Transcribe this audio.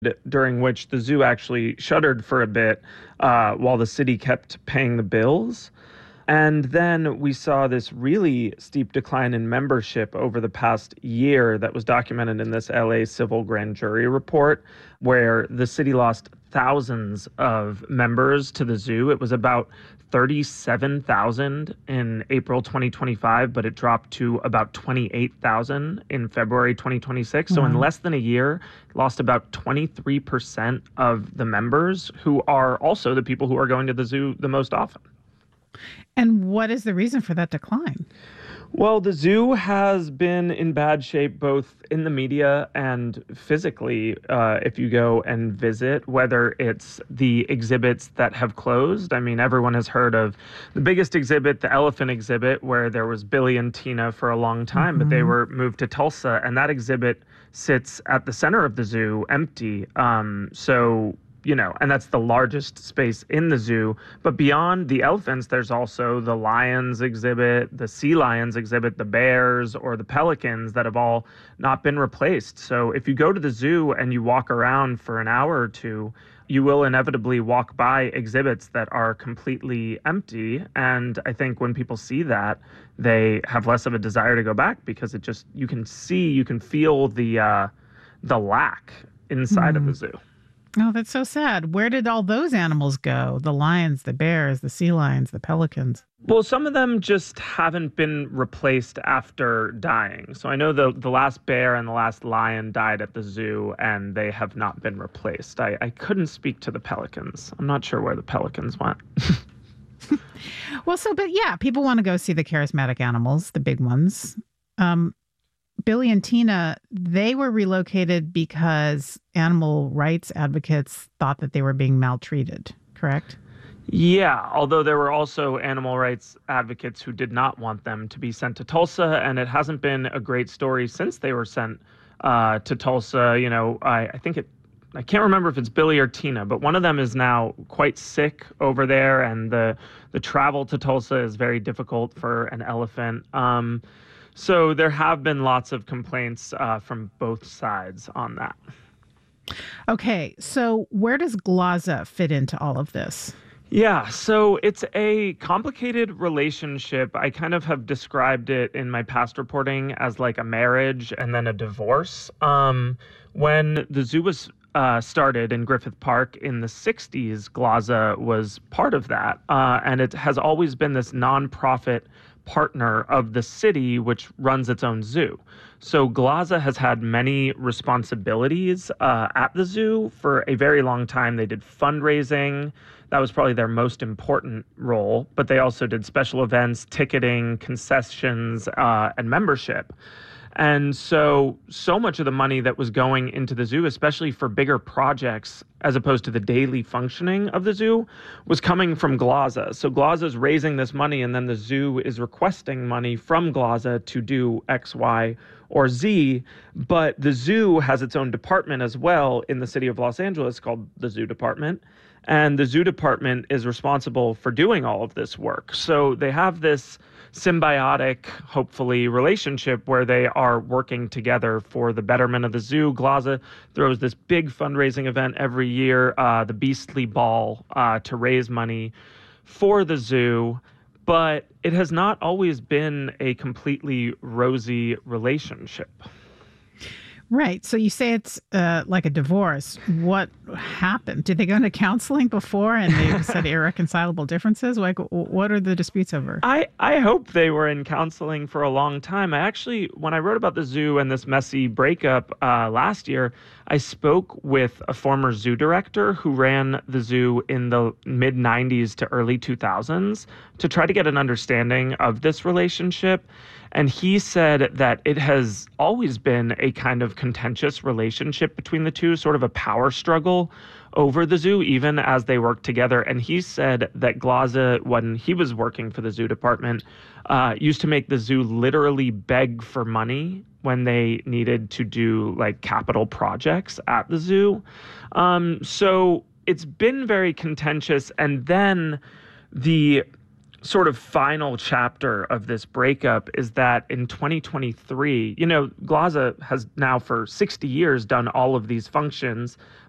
during which the zoo actually shuttered for a bit while the city kept paying the bills. And then we saw this really steep decline in membership over the past year that was documented in this LA civil grand jury report, where the city lost thousands of members to the zoo. It was about 37,000 in April 2025, but it dropped to about 28,000 in February 2026. So in less than a year, lost about 23% of the members, who are also the people who are going to the zoo the most often. And what is the reason for that decline? Well, the zoo has been in bad shape both in the media and physically. If you go and visit, whether it's the exhibits that have closed. I mean, everyone has heard of the biggest exhibit, the elephant exhibit, where there was Billy and Tina for a long time, but they were moved to Tulsa, and that exhibit sits at the center of the zoo, empty. And that's the largest space in the zoo. But beyond the elephants, there's also the lions exhibit, the sea lions exhibit, the bears, or the pelicans that have all not been replaced. So if you go to the zoo and you walk around for an hour or two, you will inevitably walk by exhibits that are completely empty. And I think when people see that, they have less of a desire to go back, because you can feel the lack inside of the zoo. Oh, that's so sad. Where did all those animals go? The lions, the bears, the sea lions, the pelicans? Well, some of them just haven't been replaced after dying. So I know the last bear and the last lion died at the zoo, and they have not been replaced. I couldn't speak to the pelicans. I'm not sure where the pelicans went. People want to go see the charismatic animals, the big ones. Billy and Tina, they were relocated because animal rights advocates thought that they were being maltreated, correct? Yeah, although there were also animal rights advocates who did not want them to be sent to Tulsa, and it hasn't been a great story since they were sent to Tulsa. I can't remember if it's Billy or Tina, but one of them is now quite sick over there, and the travel to Tulsa is very difficult for an elephant. So there have been lots of complaints from both sides on that. Okay, so where does GLAZA fit into all of this? Yeah, so it's a complicated relationship. I kind of have described it in my past reporting as like a marriage and then a divorce. When the zoo was started in Griffith Park in the 60s, GLAZA was part of that. And it has always been this nonprofit partner of the city, which runs its own zoo. So GLAZA has had many responsibilities at the zoo for a very long time. They did fundraising. That was probably their most important role, but they also did special events, ticketing, concessions, and membership. And so much of the money that was going into the zoo, especially for bigger projects, as opposed to the daily functioning of the zoo, was coming from GLAZA. So GLAZA is raising this money, and then the zoo is requesting money from GLAZA to do X, Y, or Z. But the zoo has its own department as well in the city of Los Angeles called the Zoo Department. And the zoo department is responsible for doing all of this work. So they have this symbiotic, hopefully, relationship where they are working together for the betterment of the zoo. GLAZA throws this big fundraising event every year, the Beastly Ball, to raise money for the zoo. But it has not always been a completely rosy relationship. Right. So you say it's like a divorce. What happened? Did they go into counseling before and they said irreconcilable differences? Like, what are the disputes over? I hope they were in counseling for a long time. When I wrote about the zoo and this messy breakup last year, I spoke with a former zoo director who ran the zoo in the mid 90s to early 2000s to try to get an understanding of this relationship. And he said that it has always been a kind of contentious relationship between the two, sort of a power struggle over the zoo, even as they work together. And he said that GLAZA, when he was working for the zoo department, used to make the zoo literally beg for money when they needed to do like capital projects at the zoo. So it's been very contentious. And then the sort of final chapter of this breakup is that in 2023, GLAZA has now for 60 years done all of these functions